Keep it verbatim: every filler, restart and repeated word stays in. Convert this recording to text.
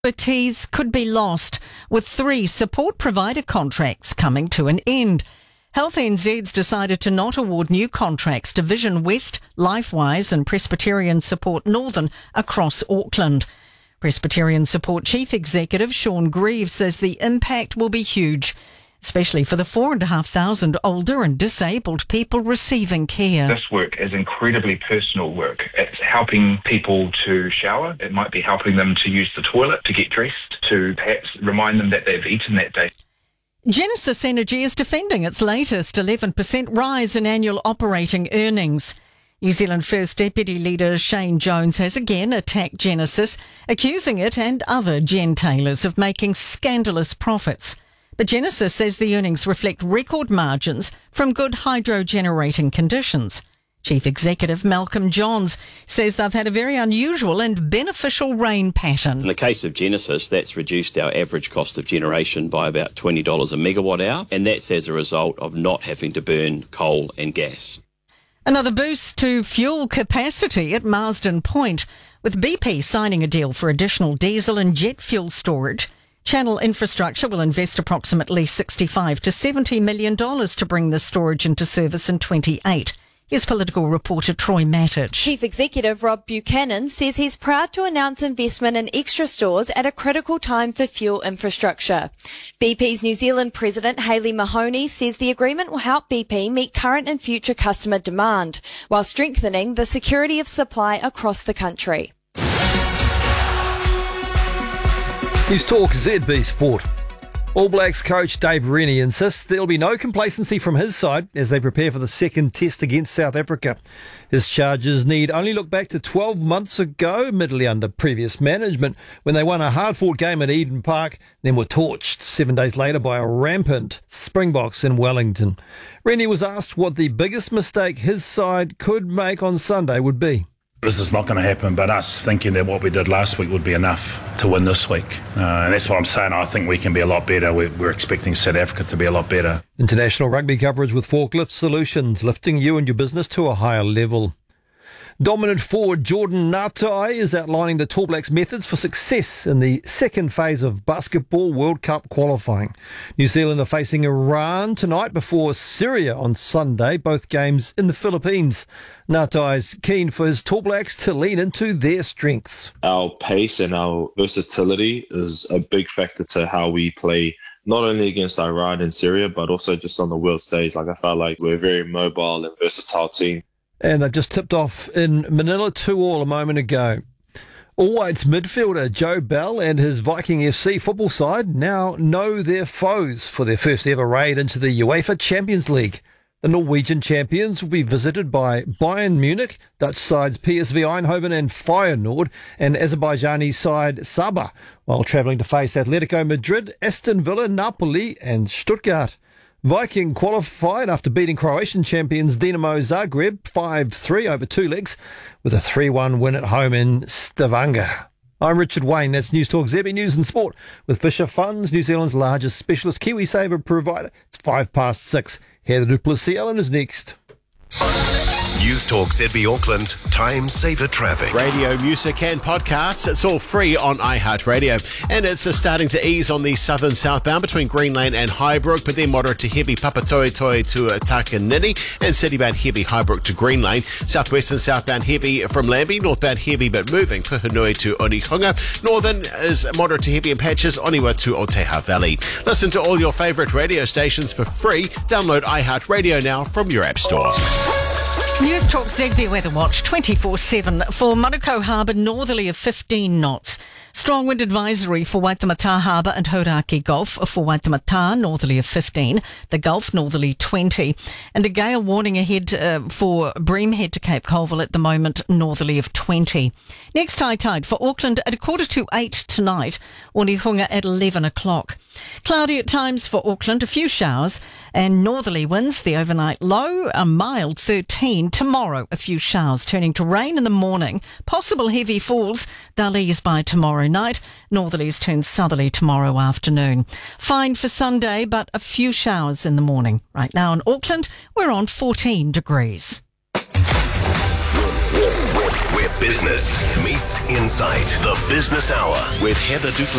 Expertise could be lost with three support provider contracts coming to an end. Health N Z's decided to not award new contracts to Vision West, LifeWise and Presbyterian Support Northern across Auckland. Presbyterian Support Chief Executive Sean Greaves says the impact will be huge, especially for the four and a half thousand older and disabled people receiving care. This work is incredibly personal work. It's helping people to shower. It might be helping them to use the toilet, to get dressed, to perhaps remind them that they've eaten that day. Genesis Energy is defending its latest eleven percent rise in annual operating earnings. New Zealand First Deputy Leader Shane Jones has again attacked Genesis, accusing it and other gentailers of making scandalous profits. But Genesis says the earnings reflect record margins from good hydro-generating conditions. Chief Executive Malcolm Johns says they've had a very unusual and beneficial rain pattern. In the case of Genesis, that's reduced our average cost of generation by about twenty dollars a megawatt hour, and that's as a result of not having to burn coal and gas. Another boost to fuel capacity at Marsden Point, with B P signing a deal for additional diesel and jet fuel storage. Channel Infrastructure will invest approximately sixty-five to seventy million dollars to bring the storage into service in twenty-eight. Here's political reporter Troy Mattich. Chief Executive Rob Buchanan says he's proud to announce investment in extra stores at a critical time for fuel infrastructure. B P's New Zealand President Hayley Mahoney says the agreement will help B P meet current and future customer demand, while strengthening the security of supply across the country. News Talk Z B Sport. All Blacks coach Dave Rennie insists there'll be no complacency from his side as they prepare for the second test against South Africa. His charges need only look back to twelve months ago, admittedly under previous management, when they won a hard-fought game at Eden Park, then were torched seven days later by a rampant Springboks in Wellington. Rennie was asked what the biggest mistake his side could make on Sunday would be. This is not going to happen, but us thinking that what we did last week would be enough to win this week. Uh, and that's what I'm saying. I think we can be a lot better. We're, we're expecting South Africa to be a lot better. International rugby coverage with Forklift Solutions, lifting you and your business to a higher level. Dominant forward Jordan Ngatai is outlining the Tall Blacks' methods for success in the second phase of Basketball World Cup qualifying. New Zealand are facing Iran tonight before Syria on Sunday, both games in the Philippines. Ngatai is keen for his Tall Blacks to lean into their strengths. Our pace and our versatility is a big factor to how we play, not only against Iran and Syria, but also just on the world stage. Like I felt like we're a very mobile and versatile team. And they've just tipped off in Manila two all a moment ago. All Whites midfielder Joe Bell and his Viking F C football side now know their foes for their first ever raid into the UEFA Champions League. The Norwegian champions will be visited by Bayern Munich, Dutch sides P S V Eindhoven and Feyenoord, and Azerbaijani side Sabah, while travelling to face Atletico Madrid, Aston Villa, Napoli and Stuttgart. Viking qualified after beating Croatian champions Dinamo Zagreb five three over two legs with a three one win at home in Stavanger. I'm Richard Wayne. That's News Talk Z B News and Sport with Fisher Funds, New Zealand's largest specialist KiwiSaver provider. It's five past six. Heather du Plessis-Allen is next. News Talk Z B Auckland, time saver traffic. Radio, music and podcasts, it's all free on iHeartRadio. And it's uh, starting to ease on the southern southbound between Green Lane and Highbrook, but then moderate to heavy Papatoetoe to uh, Takanini, and citybound heavy Highbrook to Green Lane. Southwestern southbound heavy from Lambie, northbound heavy but moving Puhunui to Onehunga. Northern is moderate to heavy in patches, Oniwa to Oteha Valley. Listen to all your favourite radio stations for free. Download iHeartRadio now from your app store. News Talk Z B Weather Watch twenty-four seven for Manukau Harbour, northerly of fifteen knots. Strong wind advisory for Waitemata Harbour and Hauraki Gulf for Waitemata, northerly of fifteen. The Gulf, northerly twenty. And a gale warning ahead uh, for Bream Head to Cape Colville at the moment, northerly of twenty. Next high tide for Auckland at a quarter to eight tonight. Onehunga at eleven o'clock. Cloudy at times for Auckland, a few showers and northerly winds. The overnight low, a mild thirteen. Tomorrow, a few showers turning to rain in the morning. Possible heavy falls. They'll ease by tomorrow night. Northerlies turn southerly tomorrow afternoon. Fine for Sunday, but a few showers in the morning. Right now in Auckland, we're on fourteen degrees. Where business meets insight. The Business Hour with Heather Duplessis.